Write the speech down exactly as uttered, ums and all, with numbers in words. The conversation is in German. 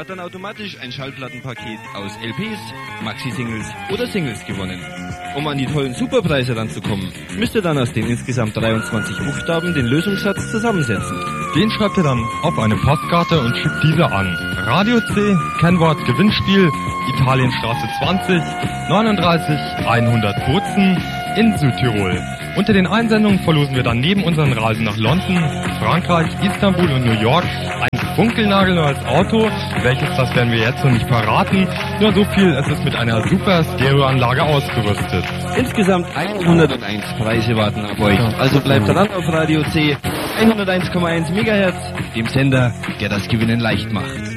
hat dann automatisch ein Schallplattenpaket aus L Ps, Maxi-Singles oder Singles gewonnen. Um an die tollen Superpreise ranzukommen, müsst ihr dann aus den insgesamt dreiundzwanzig Buchstaben den Lösungssatz zusammensetzen. Den schreibt ihr dann auf eine Postkarte und schickt diese an. Radio C, Kennwort Gewinnspiel, Italienstraße zwanzig, neununddreißig hundert Bozen in Südtirol. Unter den Einsendungen verlosen wir dann neben unseren Reisen nach London, Frankreich, Istanbul und New York ein funkelnagelneues Auto. Welches, das werden wir jetzt noch nicht verraten. Nur so viel, es ist mit einer super Stereoanlage ausgerüstet. Insgesamt hunderteins Preise warten auf euch. Also bleibt dran auf Radio C, hunderteins Komma eins Megahertz, dem Sender, der das Gewinnen leicht macht.